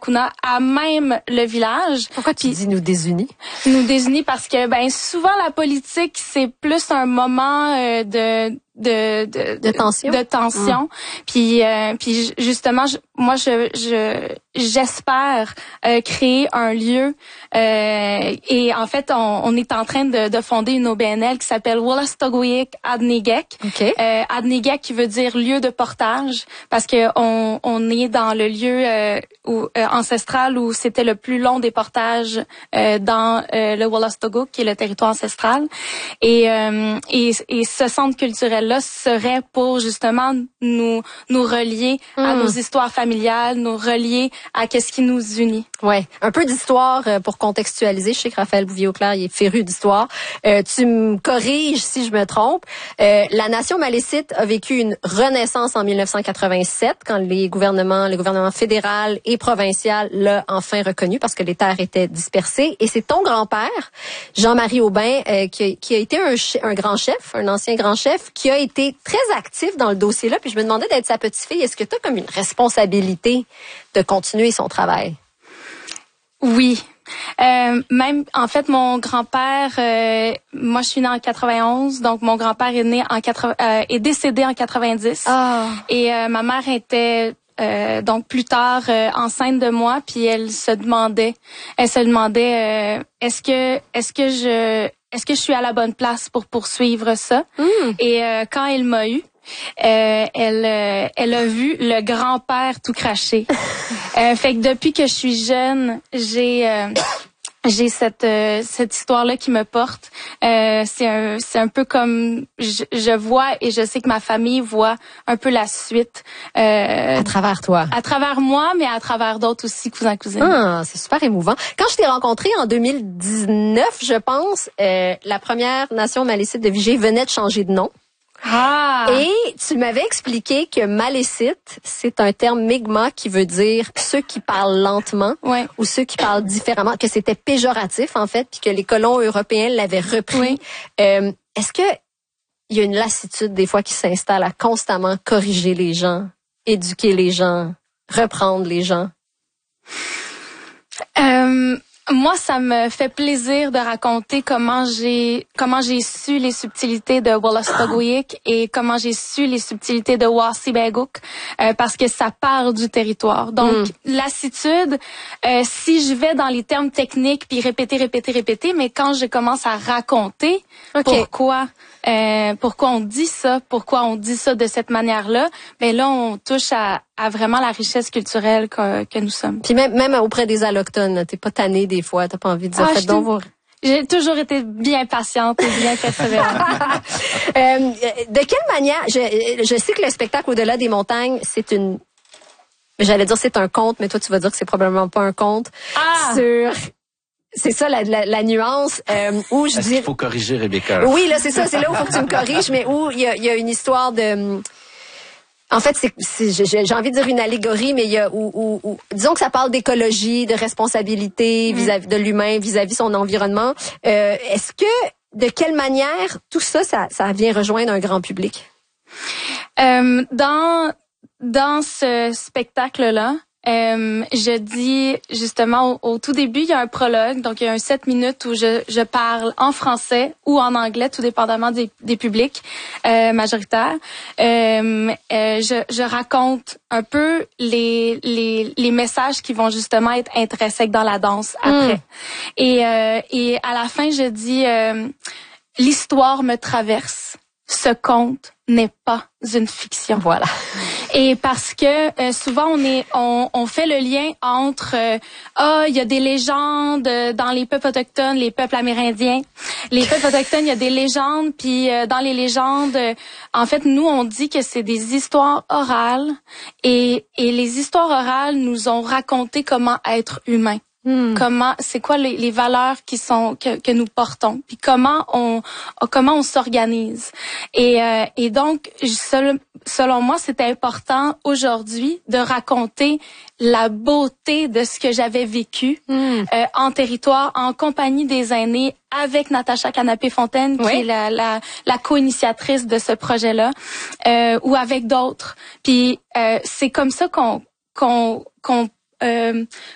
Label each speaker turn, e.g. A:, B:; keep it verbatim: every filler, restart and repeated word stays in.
A: Nakuna à même le village.
B: Pourquoi tu
A: Puis,
B: dis nous désunis?
A: Nous désunis parce que ben souvent la politique c'est plus un moment euh, de de de
B: de tension
A: de tension mmh. puis euh, puis justement je, moi je je j'espère euh, créer un lieu euh, et en fait on, on est en train de, de fonder une O B N L qui s'appelle Wolastoqiyik Adnegek.
B: Okay.
A: euh, Adnegek qui veut dire lieu de portage parce que on on est dans le lieu euh, où, euh, ancestral où c'était le plus long des portages euh, dans euh, le Wolastoqiyik qui est le territoire ancestral et euh, et et ce centre culturel là serait pour justement nous nous relier mmh. à nos histoires familiales, nous relier à qu'est-ce qui nous unit.
B: Ouais, un peu d'histoire euh, pour contextualiser. Je sais que Raphaël Bouvier-Auclair, il est féru d'histoire. Euh, tu me corriges si je me trompe. Euh, la nation malécite a vécu une renaissance en mille neuf cent quatre-vingt-sept quand les gouvernements, le gouvernement fédéral et provincial l'a enfin reconnu parce que les terres étaient dispersées. Et c'est ton grand-père, Jean-Marie Aubin, euh, qui, a, qui a été un, un grand chef, un ancien grand chef, qui a été très actif dans le dossier-là. Puis je me demandais d'être sa petite-fille. Est-ce que tu as comme une responsabilité de continuer son travail?
A: Oui. Euh, même, en fait, mon grand-père, euh, moi, je suis née en quatre-vingt-onze, donc mon grand-père est né en quatre, euh, est décédé en quatre-vingt-dix.
B: Oh.
A: Et euh, ma mère était euh, donc plus tard euh, enceinte de moi, puis elle se demandait, elle se demandait, euh, est-ce que, est-ce que je, est-ce que je suis à la bonne place pour poursuivre ça?
B: Mm.
A: Et euh, quand elle m'a eu, Euh, elle, euh, elle a vu le grand-père tout cracher. euh, fait que depuis que je suis jeune, j'ai euh, j'ai cette euh, cette histoire-là qui me porte. Euh, c'est un c'est un peu comme je, je vois et je sais que ma famille voit un peu la suite. Euh,
B: à travers toi.
A: À travers moi, mais à travers d'autres aussi, cousins, cousines.
B: Ah, c'est super émouvant. Quand je t'ai rencontré en deux mille dix-neuf, je pense, euh, la première nation malécite de Viger venait de changer de nom.
A: Ah.
B: Et tu m'avais expliqué que malécite, c'est un terme mi'kmaq qui veut dire ceux qui parlent lentement
A: ouais.
B: ou ceux qui parlent différemment, que c'était péjoratif en fait, puis que les colons européens l'avaient repris.
A: Oui.
B: Euh, est-ce que il y a une lassitude des fois qui s'installe à constamment corriger les gens, éduquer les gens, reprendre les gens?
A: Euh... Moi, ça me fait plaisir de raconter comment j'ai comment j'ai su les subtilités de Wolastoqiyik et comment j'ai su les subtilités de Wassybeguk euh, parce que ça part du territoire. Donc, mm. lassitude, euh, si je vais dans les termes techniques puis répéter, répéter, répéter, mais quand je commence à raconter okay. pourquoi euh, pourquoi on dit ça, pourquoi on dit ça de cette manière-là, ben là, on touche à à vraiment la richesse culturelle que, que nous sommes.
B: Puis même, même auprès des allochtones, t'es pas tannée des fois, t'as pas envie de dire,
A: ah,
B: faites donc vos...
A: J'ai toujours été bien patiente et bien persévérante.
B: euh, de quelle manière, je, je sais que le spectacle Au-delà des montagnes, c'est une... J'allais dire c'est un conte, mais toi tu vas dire que c'est probablement pas un conte.
A: Ah!
B: Sur... C'est ça la, la, la nuance euh, où je
C: Est-ce
B: dis...
C: qu'il faut corriger Rebecca?
B: Oui, là c'est ça, c'est là où il faut que tu me corriges, mais où il y a, il y a une histoire de... En fait, c'est, c'est, j'ai envie de dire une allégorie, mais il y a où, où, où disons que ça parle d'écologie, de responsabilité mmh. vis-à-vis de l'humain, vis-à-vis son environnement. Euh, est-ce que, de quelle manière tout ça, ça, ça vient rejoindre un grand public?
A: Euh, dans dans ce spectacle-là, euh, je dis justement au, au tout début, il y a un prologue, donc il y a un sept minutes où je, je parle en français ou en anglais, tout dépendamment des, des publics euh, majoritaires. Euh, euh, je, je raconte un peu les, les, les messages qui vont justement être intrinsèques dans la danse après. Mm. Et, euh, et à la fin, je dis euh, l'histoire me traverse. Ce conte n'est pas une fiction.
B: Voilà.
A: Et parce que euh, souvent on est on, on fait le lien entre ah euh, il y a des légendes dans les peuples autochtones, les peuples amérindiens, les peuples autochtones, il y a des légendes, puis euh, dans les légendes euh, en fait nous on dit que c'est des histoires orales et et les histoires orales nous ont raconté comment être humain. Hmm. Comment, c'est quoi les, les valeurs qui sont que, que nous portons, puis comment on comment on s'organise. Et euh, et donc selon, selon moi, c'est important aujourd'hui de raconter la beauté de ce que j'avais vécu hmm. euh, en territoire, en compagnie des aînés, avec Natacha Canapé-Fontaine, oui. qui est la la, la co-initiatrice de ce projet-là, euh, ou avec d'autres. Puis euh, c'est comme ça qu'on qu'on qu'on Euh,